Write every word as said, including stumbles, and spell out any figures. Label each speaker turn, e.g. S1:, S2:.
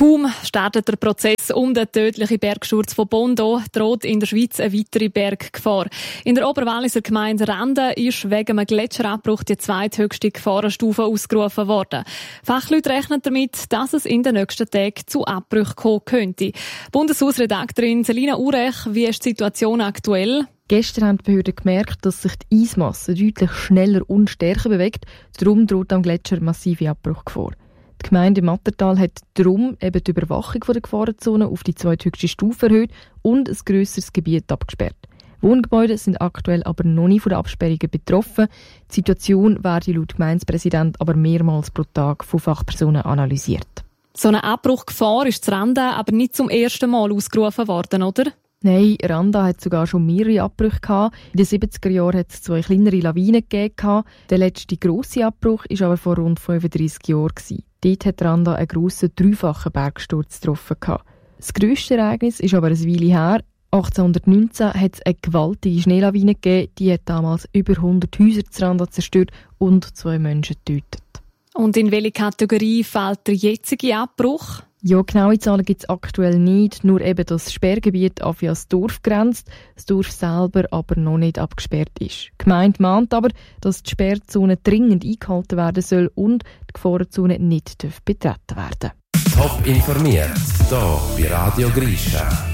S1: Kaum startet der Prozess um den tödlichen Bergsturz von Bondo, droht in der Schweiz eine weitere Berggefahr. In der Oberwalliser Gemeinde Randen ist wegen einem Gletscherabbruch die zweithöchste Gefahrenstufe ausgerufen worden. Fachleute rechnen damit, dass es in den nächsten Tagen zu Abbrüchen kommen könnte. Bundeshausredaktorin Selina Urech, wie ist die Situation aktuell?
S2: Gestern haben die Behörden gemerkt, dass sich die Eismasse deutlich schneller und stärker bewegt. Darum droht am Gletscher massive Abbruchgefahr. Die Gemeinde Mattertal hat darum eben die Überwachung der Gefahrenzone auf die zweithöchste Stufe erhöht und ein grösseres Gebiet abgesperrt. Wohngebäude sind aktuell aber noch nicht von den Absperrungen betroffen. Die Situation werde laut Gemeindepräsident aber mehrmals pro Tag von Fachpersonen analysiert.
S1: So eine Abbruchgefahr ist zu Randen aber nicht zum ersten Mal ausgerufen worden, oder?
S2: Nein, Randa hat sogar schon mehrere Abbrüche gehabt. In den siebziger Jahren hat es zwei kleinere Lawinen gegeben. Der letzte grosse Abbruch war aber vor rund fünfunddreissig Jahren. Dort hat Randa einen grossen, dreifachen Bergsturz getroffen. Das grösste Ereignis ist aber eine Weile her. achtzehnhundertneunzehn hat es eine gewaltige Schneelawine gegeben. Die hat damals über hundert Häuser zu Randa zerstört und zwei Menschen getötet.
S1: Und in welche Kategorie fällt der jetzige Abbruch?
S2: Ja, genaue Zahlen gibt es aktuell nicht, nur eben das Sperrgebiet an das Dorf grenzt, das Dorf selber aber noch nicht abgesperrt ist. Die Gemeinde mahnt aber, dass die Sperrzone dringend eingehalten werden soll und die Gefahrenzone nicht betreten werden.
S3: Top informiert, hier bei Radio Grischa.